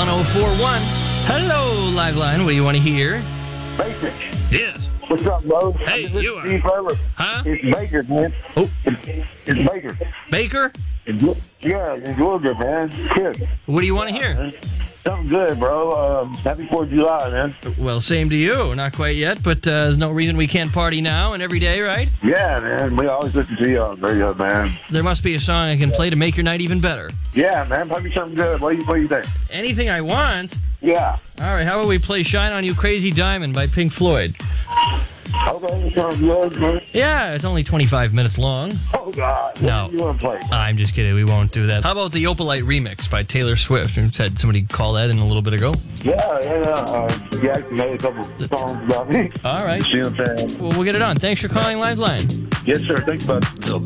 1041. Hello, Liveline. What do you want to hear? Basic. Yes. What's up, bro? Hey, you are. Steve Forever. Huh? It's Baker, man. Oh. It's Baker. Baker? Yeah, in Georgia, man. Kid. What do you want to hear? Something good, bro. Happy 4th of July, man. Well, same to you. Not quite yet, but there's no reason we can't party now and every day, right? Yeah, man. We always listen to you on the radio, man. There must be a song I can play to make your night even better. Yeah, man. Play me something good. What do you think? Anything I want. Yeah. All right, how about we play Shine On You Crazy Diamond by Pink Floyd? Okay, sounds good, man. Yeah, it's only 25 minutes long. Oh, God. No. What do you want to play? I'm just kidding. We won't do that. How about the Opalite remix by Taylor Swift? We had somebody call that in a little bit ago. Yeah. You actually made a couple songs about me. All right. See what I'm saying? Well, we'll get it on. Thanks for calling Liveline. Yes, sir. Thanks, bud.